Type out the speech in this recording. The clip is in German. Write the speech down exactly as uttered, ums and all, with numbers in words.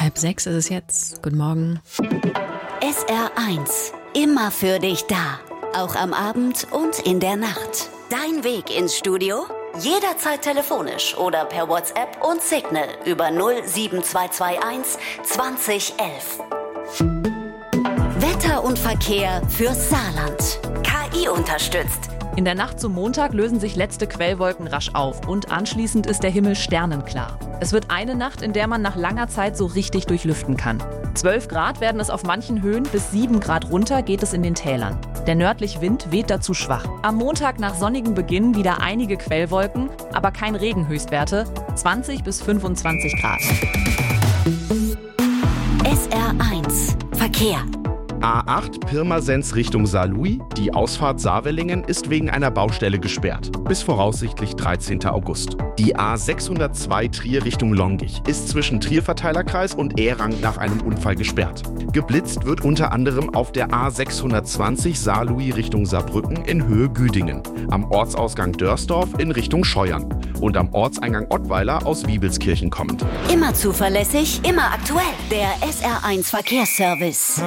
Halb sechs ist es jetzt. Guten Morgen. S R eins. Immer für dich da. Auch am Abend und in der Nacht. Dein Weg ins Studio? Jederzeit telefonisch oder per WhatsApp und Signal über null sieben zwei zwei eins zwanzig elf. Wetter und Verkehr fürs Saarland. K I unterstützt. In der Nacht zum Montag lösen sich letzte Quellwolken rasch auf und anschließend ist der Himmel sternenklar. Es wird eine Nacht, in der man nach langer Zeit so richtig durchlüften kann. zwölf Grad werden es auf manchen Höhen, bis sieben Grad runter geht es in den Tälern. Der nördliche Wind weht dazu schwach. Am Montag nach sonnigem Beginn wieder einige Quellwolken, aber kein Regenhöchstwerte, zwanzig bis fünfundzwanzig Grad. S R eins. Verkehr. A acht Pirmasens Richtung Saarlouis. Die Ausfahrt Saarwellingen ist wegen einer Baustelle gesperrt. Bis voraussichtlich dreizehnten August. Die A sechshundertzwei Trier Richtung Longich ist zwischen Trier-Verteilerkreis und Ehrang nach einem Unfall gesperrt. Geblitzt wird unter anderem auf der A sechshundertzwanzig Saarlouis Richtung Saarbrücken in Höhe Güdingen, am Ortsausgang Dörsdorf in Richtung Scheuern und am Ortseingang Ottweiler aus Wiebelskirchen kommend. Immer zuverlässig, immer aktuell. Der S R eins Verkehrsservice.